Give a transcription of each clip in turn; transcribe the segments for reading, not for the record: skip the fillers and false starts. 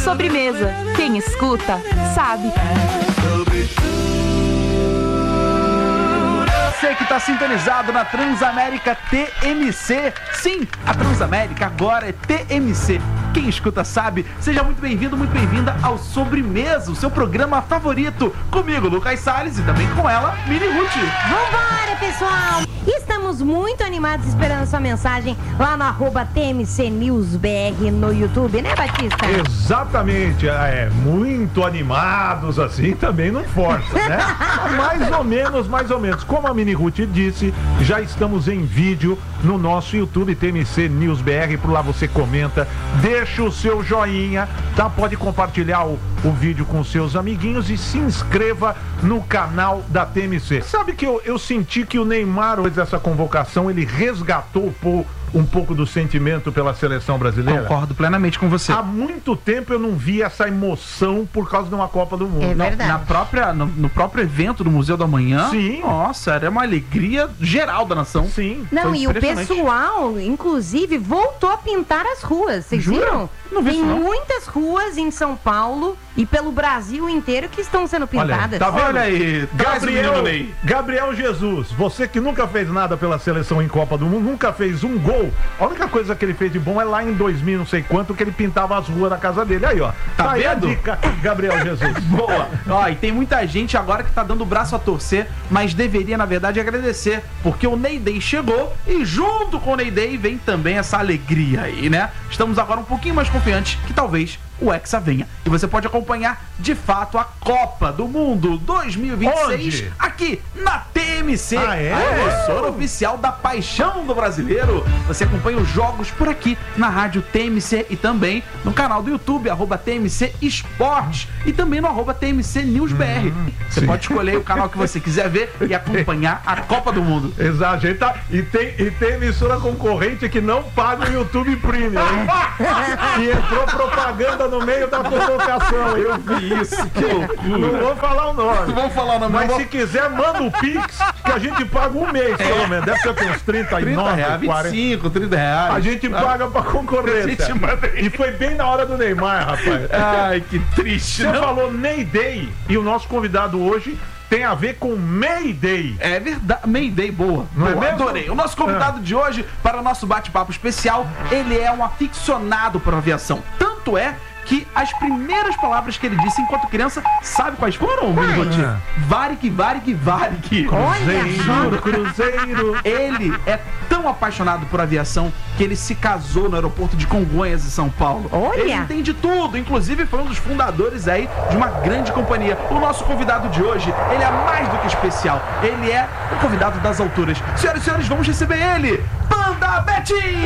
Sobremesa. Quem escuta, sabe. Você que está sintonizado na Transamérica TMC. Sim, a Transamérica agora é TMC. Quem escuta sabe. Seja muito bem-vindo, muito bem-vinda ao Sobremesa, o seu programa favorito. Comigo, Lucas Salles, e também com ela, Mini Ruth. Vambora, pessoal! Estamos muito animados esperando sua mensagem lá no @TMCNewsBR no YouTube, né, Batista? Exatamente, muito animados assim também não força, né? mais ou menos. Como a Mini Ruth disse, já estamos em vídeo no nosso YouTube TMC News BR, por lá você comenta, deixa o seu joinha, tá? Pode compartilhar o vídeo com seus amiguinhos e se inscreva no canal da TMC. Sabe que eu senti que o Neymar, depois dessa convocação, ele resgatou um pouco do sentimento pela seleção brasileira? Concordo plenamente com você. Há muito tempo eu não vi essa emoção por causa de uma Copa do Mundo. É verdade. No próprio evento do Museu da Manhã. Sim. Nossa, era uma alegria geral da nação. Sim. Não, Foi e o impressionante. pessoal, inclusive, voltou a pintar as ruas. Vocês Jura? viram? Não vi Tem isso, não. muitas ruas em São Paulo e pelo Brasil inteiro que estão sendo pintadas. Tá vendo? Olha aí, traz o menino Ney. Gabriel Jesus, você que nunca fez nada pela seleção em Copa do Mundo, nunca fez um gol. A única coisa que ele fez de bom é lá em 2000, não sei quanto, que ele pintava as ruas da casa dele. Aí, ó. Tá aí vendo? a dica, Gabriel Jesus. Boa. Ó, e tem muita gente agora que tá dando o braço a torcer, mas deveria, na verdade, agradecer, porque o Ney Day chegou e junto com o Ney Day vem também essa alegria aí, né? Estamos agora um pouquinho mais confiantes que talvez o Hexa venha. E você pode acompanhar, de fato, a Copa do Mundo 2026 Onde? aqui na TMC, Ah, é? a emissora oficial da paixão do brasileiro. Você acompanha os jogos por aqui na rádio TMC e também no canal do YouTube, @TMC Esportes, e também no @TMC News BR. Você sim. pode escolher o canal que você quiser ver e acompanhar a Copa do Mundo. Exato, gente, tá? E tem emissora concorrente que não paga o YouTube Premium, hein? E entrou propaganda no meio da convocação. Eu vi isso, que loucura. Não vou falar o nome. Vamos falar o nome, Mas não se quiser, manda o Pix, que a gente paga um mês, pelo menos. Deve ter uns 39, R$30, 40. 25, R$30. A gente paga pra concorrência. A gente manda aí. E foi bem na hora do Neymar, rapaz. Ai, que triste. Você Não? falou Ney Day e o nosso convidado hoje tem a ver com Mayday. É verdade, Mayday, boa. Não é Boa, mesmo? adorei. O nosso convidado de hoje, para o nosso bate-papo especial, ele é um aficionado por aviação. Tanto é que as primeiras palavras que ele disse enquanto criança, sabe quais foram, Mini Ruth? Varig, Varig, Varig. Cruzeiro. Ele é tão apaixonado por aviação que ele se casou no aeroporto de Congonhas, em São Paulo. Olha! Ele entende tudo, inclusive foi um dos fundadores aí de uma grande companhia. O nosso convidado de hoje, ele é mais do que especial. Ele é o convidado das alturas. Senhoras e senhores, vamos receber ele, Panda Betim!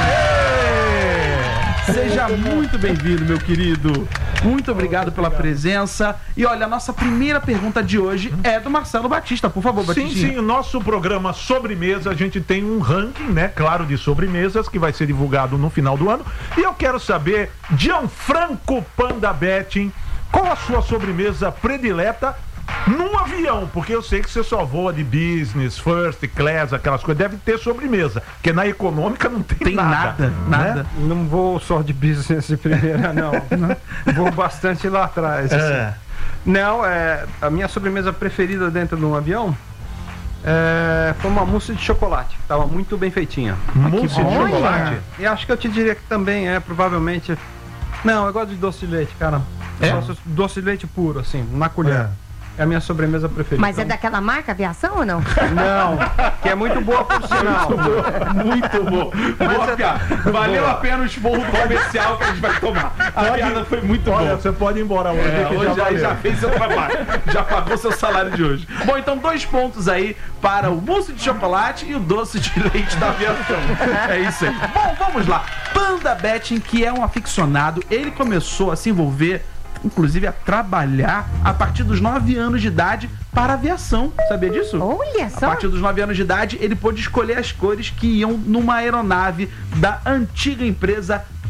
Seja muito bem-vindo, meu querido. Muito obrigado pela presença. E olha, a nossa primeira pergunta de hoje é do Marcelo Batista. Por favor, Sim, Batistinha. sim, o nosso programa Sobremesa, a gente tem um ranking, né, claro, de sobremesas que vai ser divulgado no final do ano. E eu quero saber, Gianfranco Panda Betting, qual a sua sobremesa predileta num avião? Porque eu sei que você só voa de business, first class, aquelas coisas. Deve ter sobremesa, porque na econômica não tem nada. Nada. Né? Não vou só de business de primeira, não. Vou bastante lá atrás. assim. Não, a minha sobremesa preferida dentro de um avião foi uma mousse de chocolate. Tava muito bem feitinha. Mousse de Olha! chocolate. E acho que eu te diria que também provavelmente... Não, eu gosto de doce de leite, cara. Eu gosto de doce de leite puro, assim, na colher. É a minha sobremesa preferida. Mas é daquela marca aviação ou não? Não, que é muito boa por sinal. Muito bom. Boa, piada. Valeu Boa. a pena o esporro comercial que a gente vai tomar. A piada foi muito Olha, boa. você pode ir embora hoje, que Hoje já valeu. fez seu trabalho. Já pagou seu salário de hoje. Bom, então 2 pontos aí para o mousse de chocolate e o doce de leite da aviação. É isso aí. Bom, vamos lá. Panda Betting, que é um aficionado, ele começou a se envolver, inclusive a trabalhar a partir dos 9 anos de idade para a aviação. Sabia disso? Olha A só. partir dos 9 anos de idade, ele pôde escolher as cores que iam numa aeronave da antiga empresa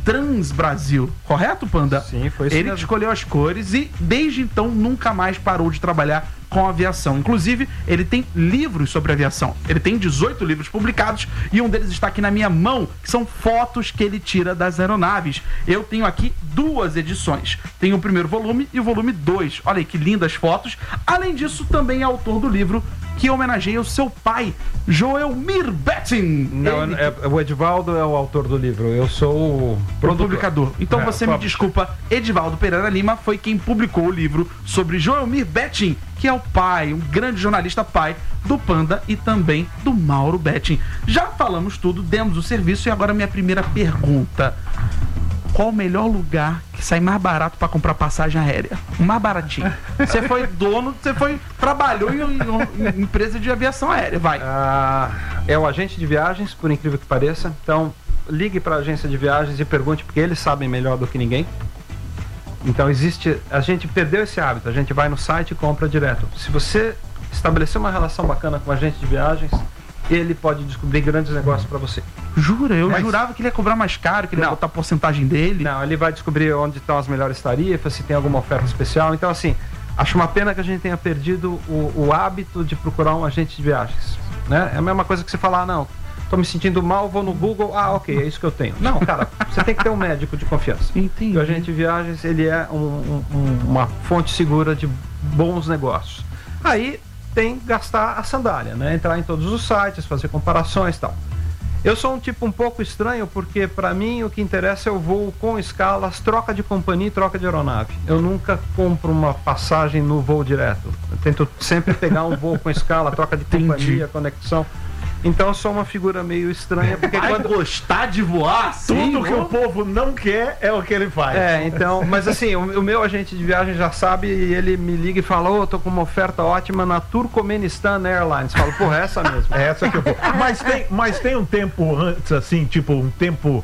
Trans Brasil, correto, Panda? Sim, foi isso Ele mesmo. escolheu as cores e desde então nunca mais parou de trabalhar com aviação. Inclusive, ele tem livros sobre aviação. Ele tem 18 livros publicados e um deles está aqui na minha mão, que são fotos que ele tira das aeronaves. Eu tenho aqui 2 edições. Tem o primeiro volume e o volume 2. Olha aí que lindas fotos. Além disso, também é autor do livro que homenageia o seu pai, Joelmir Betting. Não, Ele o Edivaldo é o autor do livro, eu sou o publicador. Então você me publisher. desculpa, Edivaldo Pereira Lima foi quem publicou o livro sobre Joelmir Betting, que é o pai, um grande jornalista pai do Panda e também do Mauro Betting. Já falamos tudo, demos o serviço e agora minha primeira pergunta. Qual o melhor lugar que sai mais barato para comprar passagem aérea? O mais baratinho. Você foi dono, trabalhou em empresa de aviação aérea, vai. É o agente de viagens, por incrível que pareça. Então, ligue para a agência de viagens e pergunte, porque eles sabem melhor do que ninguém. Então, a gente perdeu esse hábito, a gente vai no site e compra direto. Se você estabelecer uma relação bacana com o agente de viagens, ele pode descobrir grandes negócios para você. Jura? Eu jurava que ele ia cobrar mais caro, que ele ia botar a porcentagem dele. Não, ele vai descobrir onde estão as melhores tarifas, se tem alguma oferta especial. Então, assim, acho uma pena que a gente tenha perdido o hábito de procurar um agente de viagens, né? É a mesma coisa que você falar, não, tô me sentindo mal, vou no Google, ok, é isso que eu tenho. Não, cara, você tem que ter um médico de confiança. Entendi. O agente de viagens, ele é uma fonte segura de bons negócios. Aí tem que gastar a sandália, né? Entrar em todos os sites, fazer comparações e tal. Eu sou um tipo um pouco estranho, porque para mim o que interessa é o voo com escalas, troca de companhia e troca de aeronave. Eu nunca compro uma passagem no voo direto. Eu tento sempre pegar um voo com escala, troca de companhia, conexão. Então eu sou uma figura meio estranha, porque Vai gostar de voar? Sim, Tudo que o povo não quer é o que ele faz. Então, mas assim, o meu agente de viagem já sabe e ele me liga e fala, tô com uma oferta ótima na Turcomenistan Airlines. Falo, porra, é essa mesmo. É essa que eu vou. Mas tem um tempo antes, assim, tipo, um tempo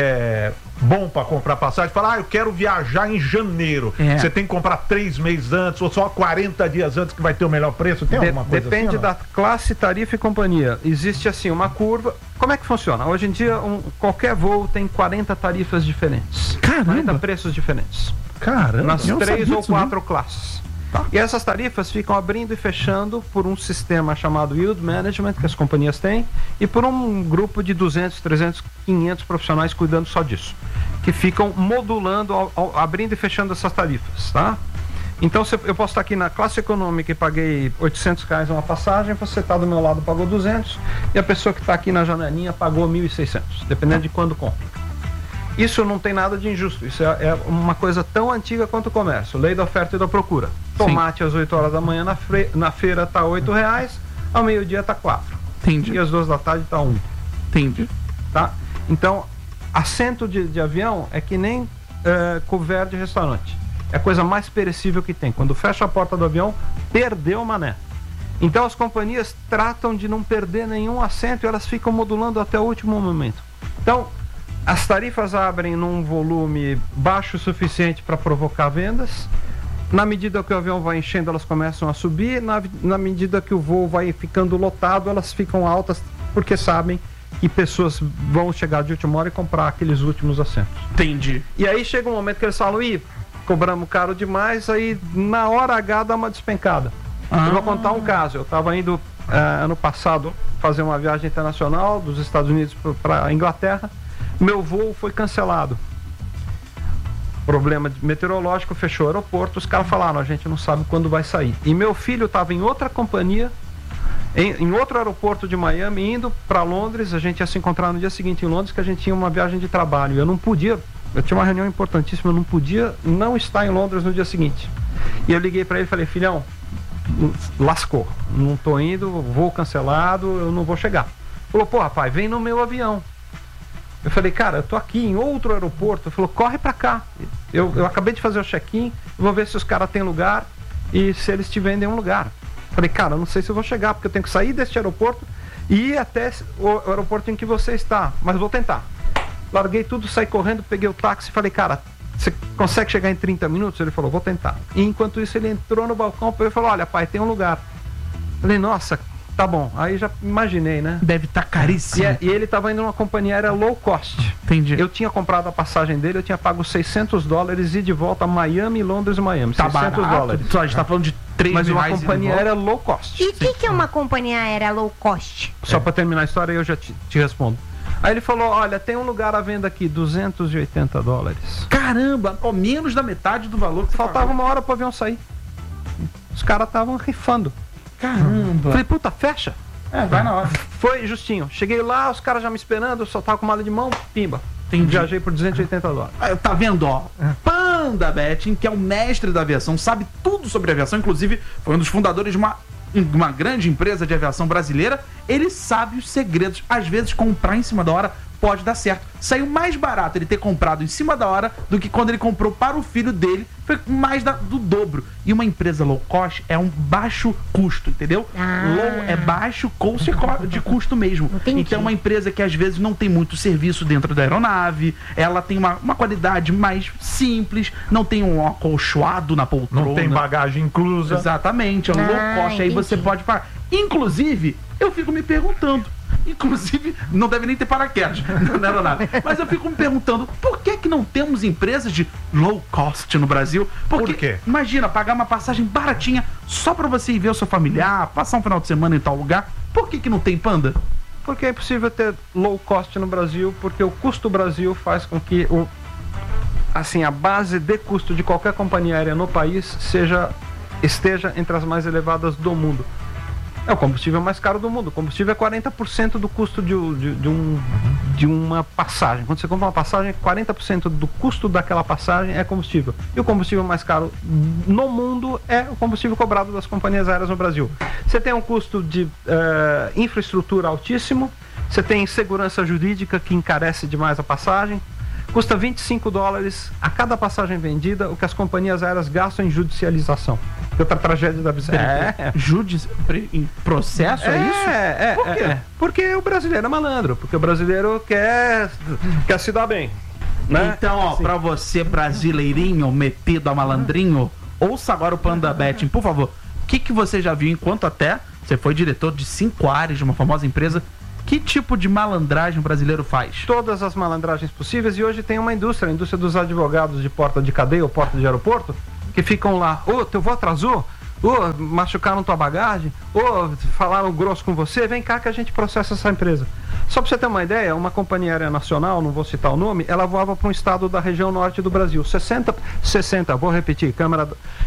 bom para comprar passagem. Fala, eu quero viajar em janeiro. Você tem que comprar 3 meses antes ou só 40 dias antes que vai ter o melhor preço? Tem alguma coisa Depende assim, da classe, tarifa e companhia. Existe assim uma curva. Como é que funciona? Hoje em dia, qualquer voo tem 40 tarifas diferentes. Caramba! 40 preços diferentes. Caramba! Nas eu não 3 sabia ou disso, 4 classes. Tá. E essas tarifas ficam abrindo e fechando por um sistema chamado Yield Management, que as companhias têm, e por um grupo de 200, 300, 500 profissionais cuidando só disso, que ficam modulando, abrindo e fechando essas tarifas, tá? Então, se eu posso estar aqui na classe econômica e paguei R$800 uma passagem, você está do meu lado pagou 200 e a pessoa que está aqui na janelinha pagou 1.600, dependendo de quando compra. Isso não tem nada de injusto, isso é uma coisa tão antiga quanto o comércio, lei da oferta e da procura. Tomate às 8 horas da manhã na feira está R$8, ao meio-dia está 4. Entendi. E às 2 da tarde está 1. Entendi. Tá? Então, assento de avião é que nem couvert de restaurante. É a coisa mais perecível que tem. Quando fecha a porta do avião, perdeu o mané. Então as companhias tratam de não perder nenhum assento e elas ficam modulando até o último momento. Então, as tarifas abrem num volume baixo o suficiente para provocar vendas. Na medida que o avião vai enchendo, elas começam a subir. Na medida que o voo vai ficando lotado, elas ficam altas porque sabem que pessoas vão chegar de última hora e comprar aqueles últimos assentos. Entendi. E aí chega um momento que eles falam, cobramos caro demais, aí na hora H dá uma despencada. Eu vou contar um caso. Eu estava indo ano passado fazer uma viagem internacional dos Estados Unidos para a Inglaterra. Meu voo foi cancelado. Problema meteorológico, fechou o aeroporto. Os caras falaram, a gente não sabe quando vai sair. E meu filho estava em outra companhia, em outro aeroporto de Miami, indo para Londres. A gente ia se encontrar no dia seguinte em Londres, que a gente tinha uma viagem de trabalho. Eu não podia, eu tinha uma reunião importantíssima, eu não podia não estar em Londres no dia seguinte. E eu liguei para ele e falei, filhão, lascou, não tô indo, voo cancelado, eu não vou chegar. Falou, pô, rapaz, vem no meu avião. Eu falei, cara, eu tô aqui em outro aeroporto. Ele falou, corre pra cá. Eu acabei de fazer o check-in, vou ver se os caras têm lugar e se eles te vendem um lugar. Eu falei, cara, eu não sei se eu vou chegar, porque eu tenho que sair deste aeroporto e ir até o aeroporto em que você está, mas vou tentar. Larguei tudo, saí correndo, peguei o táxi e falei, cara, você consegue chegar em 30 minutos? Ele falou, vou tentar. E enquanto isso ele entrou no balcão e falou, olha pai, tem um lugar. Eu falei, nossa, Tá bom, aí já imaginei, né? Deve estar caríssimo. E ele tava indo numa companhia aérea low cost. Entendi. Eu tinha comprado a passagem dele, eu tinha pago $600 e de volta a Miami, Londres e Miami. Tá $600. barato. Só a gente tá falando de 3 Mas mil uma reais companhia e de volta. aérea low cost. E o que é uma companhia aérea low cost? Só pra terminar a história, eu já te respondo. Aí ele falou, olha, tem um lugar à venda aqui, $280. Caramba, ó, menos da metade do valor que você Faltava pagou. uma hora pro avião sair. Os caras estavam rifando. Caramba. Falei, puta, fecha. Vai na hora. Foi justinho. Cheguei lá, os caras já me esperando, eu só tava com mala de mão, pimba. Entendi. Viajei por $280. Tá vendo, ó? Panda Betting, que é o mestre da aviação, sabe tudo sobre aviação, inclusive foi um dos fundadores de uma grande empresa de aviação brasileira. Ele sabe os segredos. Às vezes, comprar em cima da hora pode dar certo. Saiu mais barato ele ter comprado em cima da hora do que quando ele comprou para o filho dele. Foi mais do dobro. E uma empresa low cost é um baixo custo, entendeu? Low é baixo de custo mesmo. Entendi. Então é uma empresa que às vezes não tem muito serviço dentro da aeronave, ela tem uma qualidade mais simples, não tem um acolchoado na poltrona. Não tem bagagem inclusa. Exatamente, é um low cost, aí você pode pagar. Inclusive, eu fico me perguntando, não deve nem ter paraquedas na aeronave, mas eu fico me perguntando, por que não temos empresas de low cost no Brasil? Porque, por quê? Imagina, pagar uma passagem baratinha só pra você ir ver o seu familiar, passar um final de semana em tal lugar. Por que não tem, Panda? Porque é impossível ter low cost no Brasil, porque o custo Brasil faz com que a base de custo de qualquer companhia aérea no país esteja entre as mais elevadas do mundo. É o combustível mais caro do mundo. O combustível é 40% do custo de uma passagem. Quando você compra uma passagem, 40% do custo daquela passagem é combustível. E o combustível mais caro no mundo é o combustível cobrado das companhias aéreas no Brasil. Você tem um custo de infraestrutura altíssimo, você tem segurança jurídica que encarece demais a passagem. Custa $25 a cada passagem vendida, o que as companhias aéreas gastam em judicialização. Outra tragédia da vida. Em processo, é isso? Por quê? Porque o brasileiro é malandro, porque o brasileiro quer se dar bem. Né? Então, ó, pra você brasileirinho, metido a malandrinho, ouça agora o Panda Betting, por favor. O que você já viu enquanto até você foi diretor de 5 áreas de uma famosa empresa? Que tipo de malandragem o brasileiro faz? Todas as malandragens possíveis, e hoje tem uma indústria, a indústria dos advogados de porta de cadeia ou porta de aeroporto, que ficam lá, teu voo atrasou, machucaram tua bagagem, falaram grosso com você, vem cá que a gente processa essa empresa. Só pra você ter uma ideia, uma companhia aérea nacional, não vou citar o nome, ela voava para um estado da região norte do Brasil. 60%, vou repetir, câmera,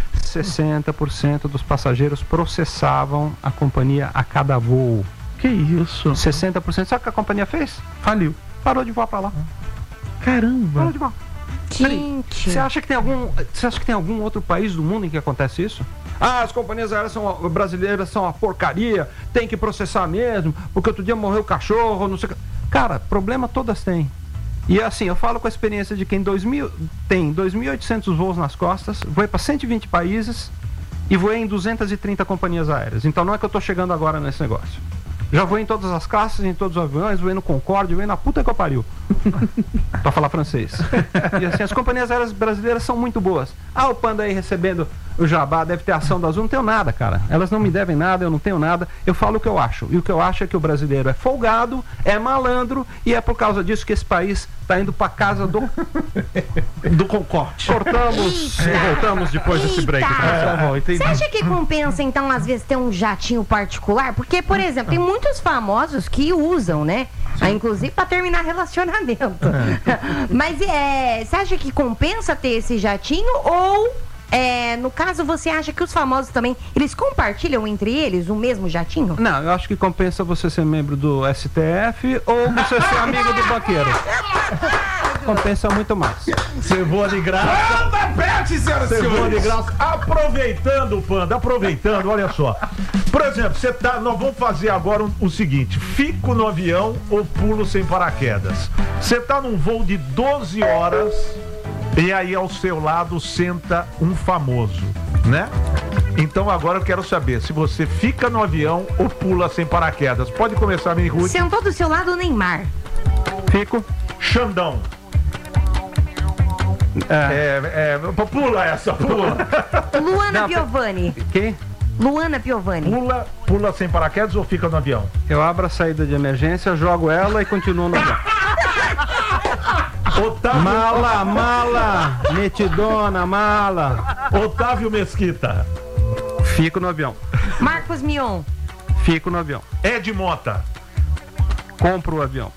60% dos passageiros processavam a companhia a cada voo. Que isso? 60%. Sabe o que a companhia fez? Faliu. Parou de voar pra lá. Caramba. Parou de voar. Gente. Você acha que tem algum outro país do mundo em que acontece isso? As companhias aéreas brasileiras são uma porcaria, tem que processar mesmo, porque outro dia morreu o cachorro, não sei o que. Cara, problema todas têm. E assim, eu falo com a experiência de quem tem 2.800 voos nas costas, voei para 120 países e voei em 230 companhias aéreas. Então não é que eu tô chegando agora nesse negócio. Já voei em todas as classes, em todos os aviões, voei no Concorde, voei na puta que eu pariu. Pra falar francês. E assim, as companhias aéreas brasileiras são muito boas. O Panda aí recebendo o jabá, deve ter ação da Azul, não tenho nada, cara. Elas não me devem nada, eu não tenho nada. Eu falo o que eu acho. E o que eu acho é que o brasileiro é folgado, é malandro, e é por causa disso que esse país tá indo pra casa do Concorde. Cortamos e voltamos depois desse break. Você acha que compensa, então, às vezes, ter um jatinho particular? Porque, por exemplo, tem muitos famosos que usam, né? Inclusive pra terminar relacionamento. Mas você acha que compensa ter esse jatinho? Ou, no caso, você acha que os famosos também, eles compartilham entre eles o mesmo jatinho? Não, eu acho que compensa você ser membro do STF ou você ser amigo do banqueiro. Compensa muito mais. Você voa de graça. Você voa de graça. Aproveitando, Panda, olha só. Por exemplo, nós vamos fazer agora o seguinte: fico no avião ou pulo sem paraquedas. Você tá num voo de 12 horas e aí ao seu lado senta um famoso, né? Então agora eu quero saber se você fica no avião ou pula sem paraquedas. Pode começar, Mini Ruth. Sentou do seu lado o Neymar. Fico. Xandão. Pula essa, pula. Luana Piovani. Quem? Luana Piovani. Pula sem paraquedas ou fica no avião? Eu abro a saída de emergência, jogo ela e continuo no avião. Mala, metidona, mala. Otávio Mesquita. Fico no avião. Marcos Mion. Fico no avião. Ed Mota. Compro o avião.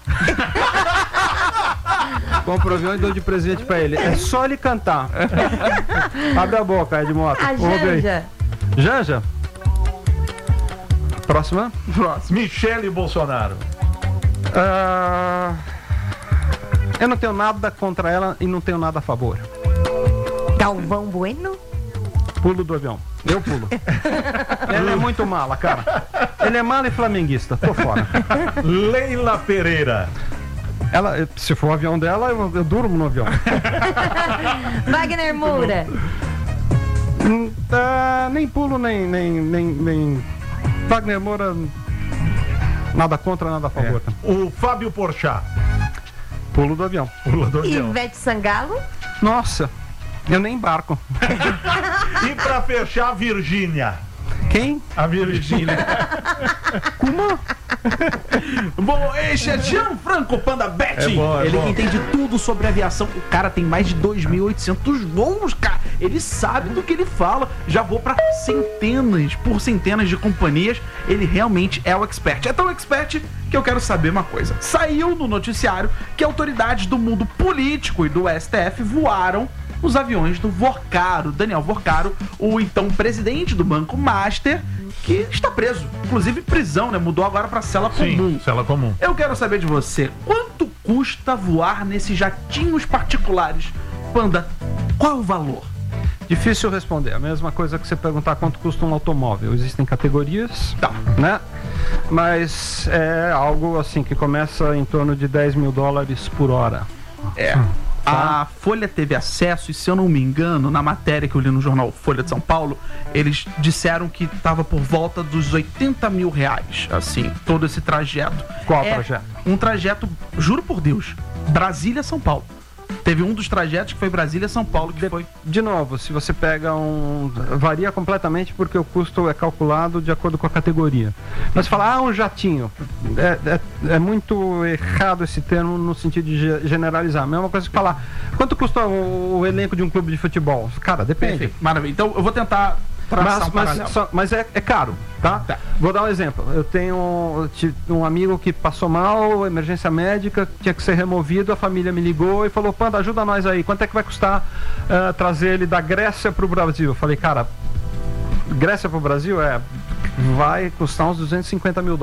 Compro o avião e dou de presente pra ele. É só ele cantar. Abre a boca, Ed Mota. A Janja. Janja? Próxima? Michele Bolsonaro. Eu não tenho nada contra ela e não tenho nada a favor. Galvão Bueno. Pulo do avião. Eu pulo. Ele é muito mala, cara. Ele é mala e flamenguista. Tô fora. Leila Pereira. Ela, se for o avião dela, eu durmo no avião. Wagner Moura. Nem pulo, nem. Wagner Moura. Nada contra, nada a favor. O Fábio Porchat. Pulo do avião. Pula do avião. Ivete Sangalo. Nossa, eu nem embarco. E pra fechar, Virgínia. Quem? A Virgínia. Como? Bom, este é Gianfranco Panda Betting. Ele que entende tudo sobre aviação. O cara tem mais de 2.800 voos, cara. Ele sabe do que ele fala. Já vou pra centenas de companhias. Ele realmente é o expert. É tão expert que eu quero saber uma coisa. Saiu no noticiário que autoridades do mundo político e do STF voaram os aviões do Vorcaro, Daniel Vorcaro, o então presidente do Banco Master, que está preso. Inclusive prisão, né? Mudou agora para cela comum. Sim, cela comum. Eu quero saber de você, quanto custa voar nesses jatinhos particulares? Panda, qual é o valor? Difícil responder. A mesma coisa que você perguntar quanto custa um automóvel. Existem categorias, né? Mas é algo assim que começa em torno de $10 mil por hora. A Folha teve acesso, e se eu não me engano, na matéria que eu li no jornal Folha de São Paulo, eles disseram que estava por volta dos R$80 mil, assim, todo esse trajeto. Qual trajeto? Um trajeto, juro por Deus, Brasília-São Paulo. Teve um dos trajetos que foi Brasília-São Paulo, que foi... De novo, se você pega varia completamente porque o custo é calculado de acordo com a categoria. Mas falar, um jatinho, é muito errado esse termo no sentido de generalizar. A mesma coisa que falar, quanto custa o elenco de um clube de futebol? Cara, depende. Perfeito, maravilha. Então eu vou tentar traçar mas é caro, tá? Vou dar um exemplo. Eu tenho um amigo que passou mal, emergência médica, tinha que ser removido, a família me ligou e falou, Panda, ajuda nós aí, quanto é que vai custar trazer ele da Grécia pro Brasil? Eu falei, cara, Grécia pro Brasil vai custar uns $250 mil.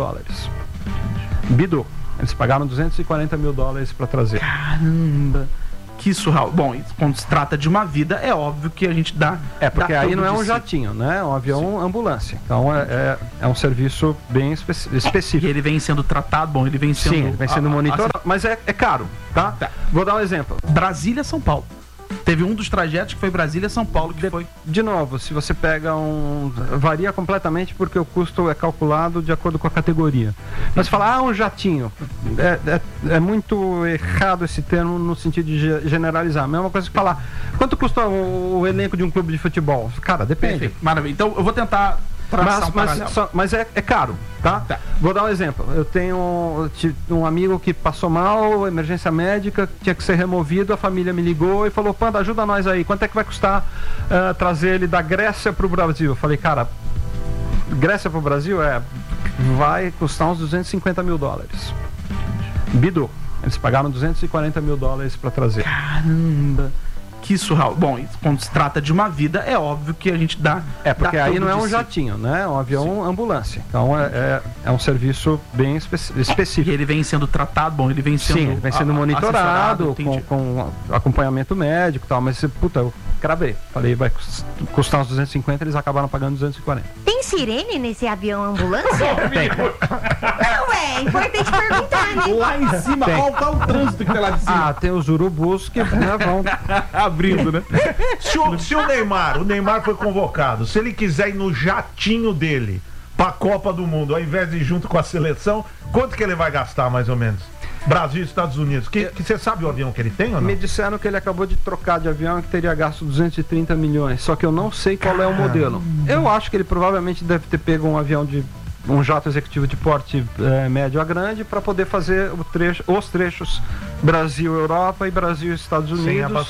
Bidou. Eles pagaram $240 mil para trazer. Caramba! Que surreal. Bom, quando se trata de uma vida, é óbvio que a gente dá... porque aí não é um jatinho, né? É um avião ambulância. Então é um serviço bem específico. E ele vem sendo tratado, ele vem sendo... Sim, ele vem sendo monitorado, mas é caro, tá? Vou dar um exemplo. Brasília-São Paulo. Teve um dos trajetos que foi Brasília-São Paulo, que foi... De novo, se você pega varia completamente porque o custo é calculado de acordo com a categoria. Mas falar, um jatinho, é muito errado esse termo no sentido de generalizar. A mesma coisa que falar, quanto custa o elenco de um clube de futebol? Cara, depende. Perfeito. Maravilha. Então eu vou tentar... Mas é caro, tá? Vou dar um exemplo. Eu tenho um amigo que passou mal, emergência médica, tinha que ser removido, a família me ligou e falou, Panda, ajuda nós aí, quanto é que vai custar trazer ele da Grécia pro Brasil? Eu falei, cara, Grécia pro Brasil vai custar uns $250 mil. Bidou. Eles pagaram $240 mil para trazer. Caramba! Que surreal. Bom, quando se trata de uma vida, é óbvio que a gente dá... porque aí não é um jatinho, né? É um avião ambulância. Então é um serviço bem específico. E ele vem sendo tratado, ele vem sendo... Sim, ele vem sendo monitorado, com acompanhamento médico e tal. Mas, eu cravei. Falei, vai custar uns 250, eles acabaram pagando 240. Tem sirene nesse avião ambulância? Tem. Não, é importante perguntar, né? Lá em cima, qual o trânsito que tem lá de cima? Tem os urubus que vão... abrindo, né? Se o Neymar foi convocado, se ele quiser ir no jatinho dele pra Copa do Mundo, ao invés de ir junto com a seleção, quanto que ele vai gastar, mais ou menos? Brasil e Estados Unidos. Que você sabe o avião que ele tem ou não? Me disseram que ele acabou de trocar de avião e que teria gasto 230 milhões, só que eu não sei qual é o modelo. Eu acho que ele provavelmente deve ter pego um avião de um jato executivo de porte médio a grande para poder fazer os trechos Brasil-Europa e Brasil-Estados Unidos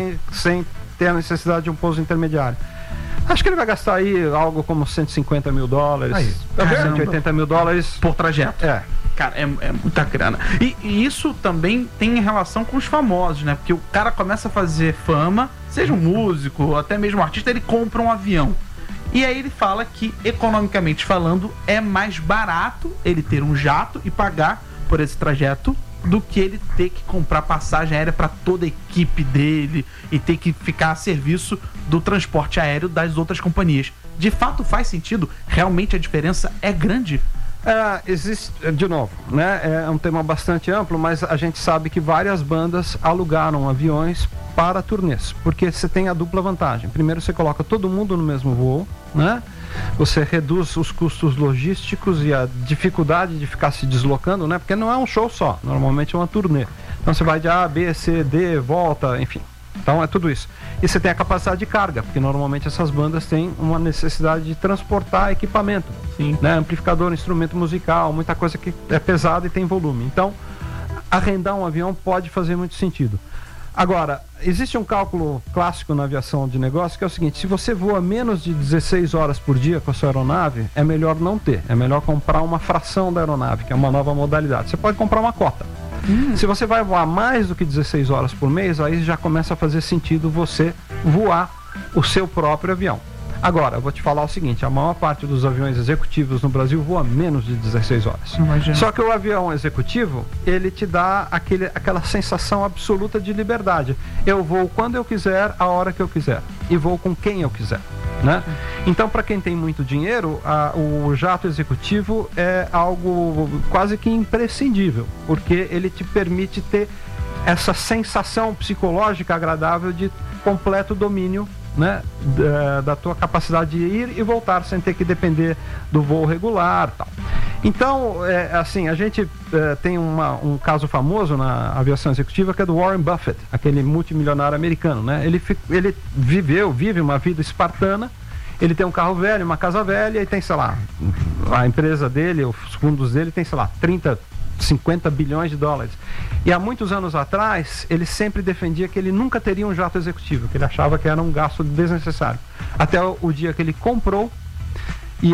sem ter a necessidade de um pouso intermediário. Acho que ele vai gastar aí algo como 150 mil dólares, Aí, 180 mil dólares por trajeto. Cara, é muita grana. E isso também tem relação com os famosos, né? Porque o cara começa a fazer fama, seja um músico, ou até mesmo um artista, ele compra um avião. E aí ele fala que, economicamente falando, é mais barato ele ter um jato e pagar por esse trajeto do que ele ter que comprar passagem aérea para toda a equipe dele e ter que ficar a serviço do transporte aéreo das outras companhias. De fato faz sentido? Realmente a diferença é grande? Existe, de novo, né? É um tema bastante amplo, mas a gente sabe que várias bandas alugaram aviões para turnês, porque você tem a dupla vantagem. Primeiro, você coloca todo mundo no mesmo voo, né? Você reduz os custos logísticos e a dificuldade de ficar se deslocando, né? Porque não é um show só, normalmente é uma turnê. Então você vai de A, B, C, D, volta, enfim. Então é tudo isso. E você tem a capacidade de carga, porque normalmente essas bandas têm uma necessidade de transportar equipamento. Sim. Né? Amplificador, instrumento musical, muita coisa que é pesada e tem volume. Então, arrendar um avião pode fazer muito sentido. Agora, existe um cálculo clássico na aviação de negócio que é o seguinte: se você voa menos de 16 horas por dia com a sua aeronave, é melhor não ter. É melhor comprar uma fração da aeronave, que é uma nova modalidade. Você pode comprar uma cota. Se você vai voar mais do que 16 horas por mês, aí já começa a fazer sentido você voar o seu próprio avião. Agora, eu vou te falar o seguinte: a maior parte dos aviões executivos no Brasil voa menos de 16 horas. Imagina. Só que o avião executivo, ele te dá aquela sensação absoluta de liberdade. Eu vou quando eu quiser, a hora que eu quiser. E vou com quem eu quiser. Né? Então, para quem tem muito dinheiro, o jato executivo é algo quase que imprescindível, porque ele te permite ter essa sensação psicológica agradável de completo domínio, né, da tua capacidade de ir e voltar sem ter que depender do voo regular, tal. Então, assim, a gente tem um caso famoso na aviação executiva, que é do Warren Buffett, aquele multimilionário americano, né? Ele vive uma vida espartana. Ele tem um carro velho, uma casa velha, e tem, sei lá, a empresa dele, os fundos dele tem, sei lá, 50 bilhões de dólares. E há muitos anos atrás, ele sempre defendia que ele nunca teria um jato executivo, que ele achava que era um gasto desnecessário. Até o dia que ele comprou